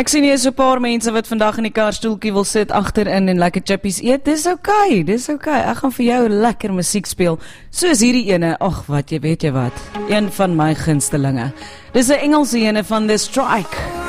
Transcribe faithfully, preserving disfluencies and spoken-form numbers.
Ek sien hier is 'n paar mense wat vandag in die karstoeltjie wil sit agterin en lekker chippies eet. Dis okay, dis okay. Ek gaan vir jou lekker musiek speel. Soos hierdie ene. Ag, wat jy weet jy wat. Een van my gunstelinge. Dis 'n Engelse ene van The Strike.